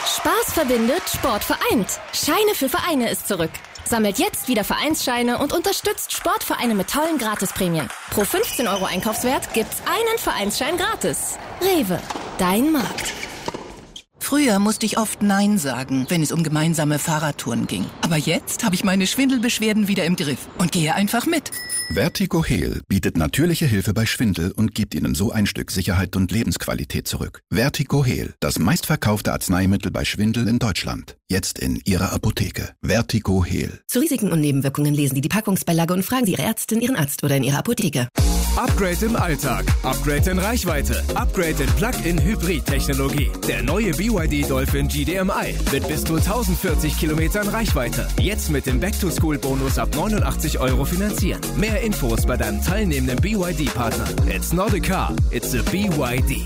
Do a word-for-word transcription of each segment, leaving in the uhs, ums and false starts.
Spaß verbindet, Sport vereint. Scheine für Vereine ist zurück. Sammelt jetzt wieder Vereinsscheine und unterstützt Sportvereine mit tollen Gratisprämien. Pro fünfzehn Euro Einkaufswert gibt's einen Vereinsschein gratis. Rewe, dein Markt. Früher musste ich oft Nein sagen, wenn es um gemeinsame Fahrradtouren ging. Aber jetzt habe ich meine Schwindelbeschwerden wieder im Griff und gehe einfach mit. Vertigo Heal bietet natürliche Hilfe bei Schwindel und gibt Ihnen so ein Stück Sicherheit und Lebensqualität zurück. Vertigo Heal, das meistverkaufte Arzneimittel bei Schwindel in Deutschland. Jetzt in Ihrer Apotheke. Vertigo Heal. Zu Risiken und Nebenwirkungen lesen Sie die Packungsbeilage und fragen Sie Ihre Ärztin, Ihren Arzt oder in Ihrer Apotheke. Upgrade im Alltag, Upgrade in Reichweite, Upgrade in Plug-in-Hybrid-Technologie. Der neue B Y D Dolphin G D M I mit bis zu tausendvierzig Kilometern Reichweite. Jetzt mit dem Back-to-School-Bonus ab neunundachtzig Euro finanzieren. Mehr Infos bei deinem teilnehmenden B Y D-Partner. It's not a car, it's a B Y D.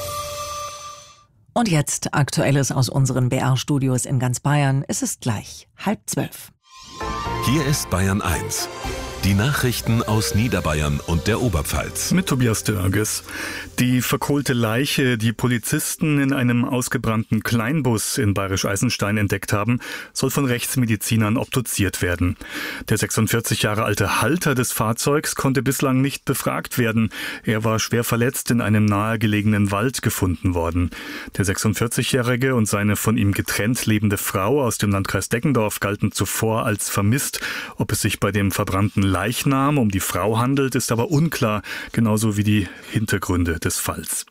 Und jetzt Aktuelles aus unseren B R-Studios in ganz Bayern. Es ist gleich halb zwölf. Hier ist Bayern eins. Die Nachrichten aus Niederbayern und der Oberpfalz. Mit Tobias Dörges. Die verkohlte Leiche, die Polizisten in einem ausgebrannten Kleinbus in Bayerisch-Eisenstein entdeckt haben, soll von Rechtsmedizinern obduziert werden. Der sechsundvierzig Jahre alte Halter des Fahrzeugs konnte bislang nicht befragt werden. Er war schwer verletzt in einem nahegelegenen Wald gefunden worden. Der sechsundvierzigjährige und seine von ihm getrennt lebende Frau aus dem Landkreis Deggendorf galten zuvor als vermisst. Ob es sich bei dem verbrannten Leichnam um die Frau handelt, ist aber unklar, genauso wie die Hintergründe des Falls.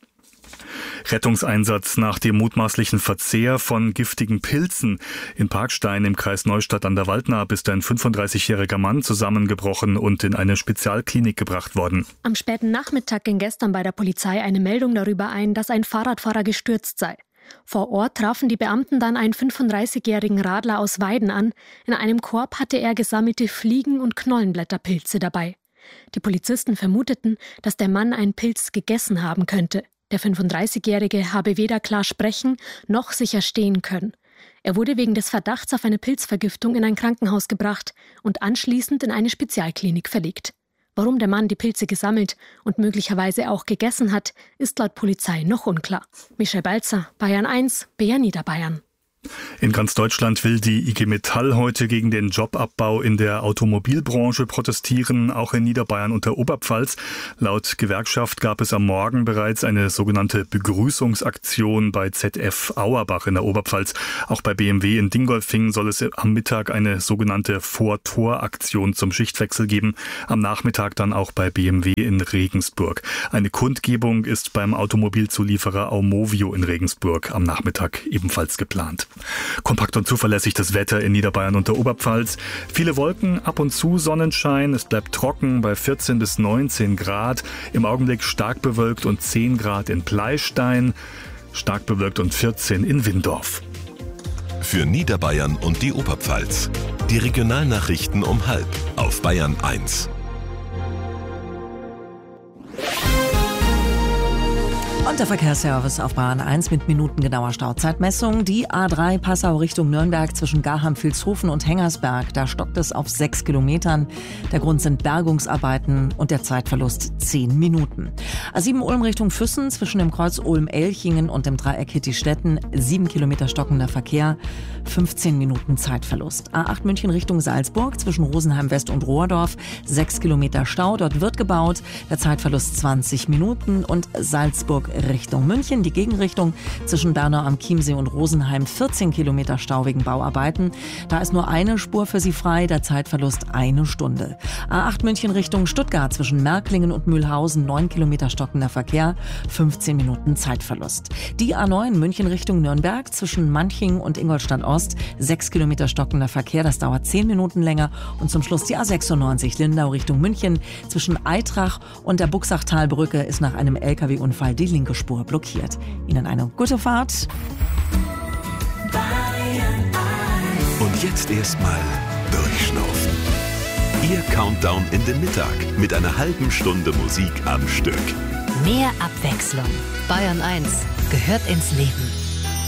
Rettungseinsatz nach dem mutmaßlichen Verzehr von giftigen Pilzen. In Parkstein im Kreis Neustadt an der Waldnaab ist ein fünfunddreißigjähriger Mann zusammengebrochen und in eine Spezialklinik gebracht worden. Am späten Nachmittag ging gestern bei der Polizei eine Meldung darüber ein, dass ein Fahrradfahrer gestürzt sei. Vor Ort trafen die Beamten dann einen fünfunddreißigjährigen Radler aus Weiden an. In einem Korb hatte er gesammelte Fliegen- und Knollenblätterpilze dabei. Die Polizisten vermuteten, dass der Mann einen Pilz gegessen haben könnte. Der fünfunddreißigjährige habe weder klar sprechen noch sicher stehen können. Er wurde wegen des Verdachts auf eine Pilzvergiftung in ein Krankenhaus gebracht und anschließend in eine Spezialklinik verlegt. Warum der Mann die Pilze gesammelt und möglicherweise auch gegessen hat, ist laut Polizei noch unklar. Michel Balzer, Bayern eins, B R Niederbayern. In ganz Deutschland will die I G Metall heute gegen den Jobabbau in der Automobilbranche protestieren, auch in Niederbayern und der Oberpfalz. Laut Gewerkschaft gab es am Morgen bereits eine sogenannte Begrüßungsaktion bei Z F Auerbach in der Oberpfalz. Auch bei B M W in Dingolfing soll es am Mittag eine sogenannte Vor-Tor-Aktion zum Schichtwechsel geben. Am Nachmittag dann auch bei B M W in Regensburg. Eine Kundgebung ist beim Automobilzulieferer Aumovio in Regensburg am Nachmittag ebenfalls geplant. Kompakt und zuverlässig das Wetter in Niederbayern und der Oberpfalz. Viele Wolken, ab und zu Sonnenschein. Es bleibt trocken bei vierzehn bis neunzehn Grad. Im Augenblick stark bewölkt und zehn Grad in Pleistein. Stark bewölkt und vierzehn in Windorf. Für Niederbayern und die Oberpfalz. Die Regionalnachrichten um halb auf Bayern eins. Und der Verkehrsservice auf Bayern eins mit minutengenauer Stauzeitmessung. Die A drei Passau Richtung Nürnberg zwischen Garham-Vilshofen und Hengersberg. Da stockt es auf sechs Kilometern. Der Grund sind Bergungsarbeiten und der Zeitverlust zehn Minuten. A sieben Ulm Richtung Füssen zwischen dem Kreuz Ulm-Elchingen und dem Dreieck Hitti-Stetten. sieben Kilometer stockender Verkehr, fünfzehn Minuten Zeitverlust. A acht München Richtung Salzburg zwischen Rosenheim West und Rohrdorf. sechs Kilometer Stau, dort wird gebaut. Der Zeitverlust zwanzig Minuten. Und Salzburg Richtung München, die Gegenrichtung zwischen Bernau am Chiemsee und Rosenheim, vierzehn Kilometer Stau wegen Bauarbeiten. Da ist nur eine Spur für Sie frei, der Zeitverlust eine Stunde. A acht München Richtung Stuttgart zwischen Märklingen und Mühlhausen, neun Kilometer stockender Verkehr, fünfzehn Minuten Zeitverlust. Die A neun München Richtung Nürnberg zwischen Manching und Ingolstadt Ost, sechs Kilometer stockender Verkehr, das dauert zehn Minuten länger. Und zum Schluss die A sechsundneunzig Lindau Richtung München zwischen Eitrach und der Buxachtalbrücke ist nach einem L K W-Unfall die linke Spur blockiert. Ihnen eine gute Fahrt. Und jetzt erstmal durchschnaufen. Ihr Countdown in den Mittag mit einer halben Stunde Musik am Stück. Mehr Abwechslung. Bayern eins gehört ins Leben.